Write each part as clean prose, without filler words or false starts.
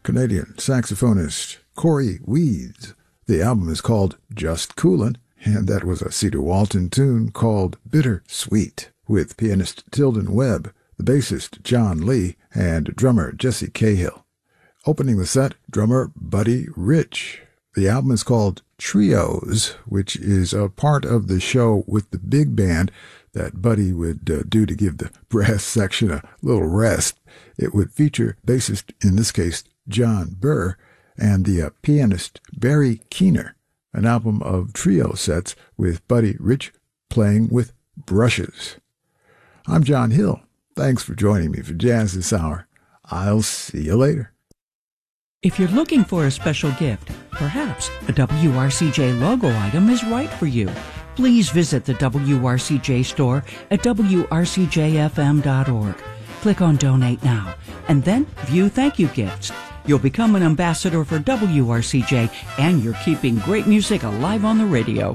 Canadian saxophonist Corey Weeds. The album is called Just Coolin', and that was a Cedar Walton tune called Bitter Sweet, with pianist Tilden Webb, the bassist John Lee, and drummer Jesse Cahill. Opening the set, drummer Buddy Rich. The album is called Trios, which is a part of the show with the big band that Buddy would do to give the brass section a little rest. It would feature bassist, in this case, John Burr, and the pianist Barry Keener, an album of trio sets with Buddy Rich playing with brushes. I'm John Hill. Thanks for joining me for Jazz This Hour. I'll see you later. If you're looking for a special gift, perhaps a WRCJ logo item is right for you. Please visit the WRCJ store at wrcjfm.org. Click on Donate Now, and then view thank you gifts. You'll become an ambassador for WRCJ, and you're keeping great music alive on the radio.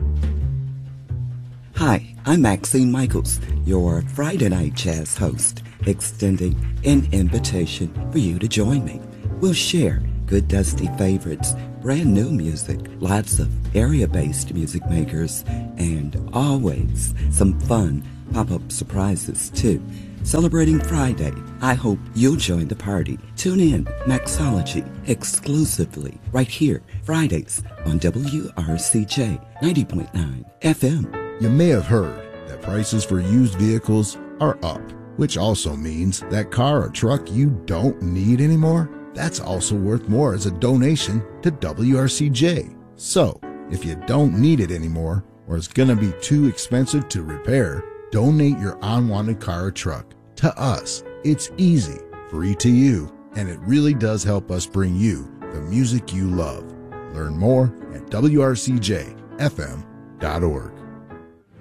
Hi, I'm Maxine Michaels, your Friday Night Jazz host, extending an invitation for you to join me. We'll share good dusty favorites, brand new music, lots of area-based music makers, and always some fun pop-up surprises too. Celebrating Friday, I hope you'll join the party. Tune in, Maxology, exclusively right here, Fridays on WRCJ 90.9 FM. You may have heard that prices for used vehicles are up, which also means that car or truck you don't need anymore, that's also worth more as a donation to WRCJ. So, if you don't need it anymore, or it's going to be too expensive to repair, donate your unwanted car or truck to us. It's easy, free to you, and it really does help us bring you the music you love. Learn more at WRCJFM.org.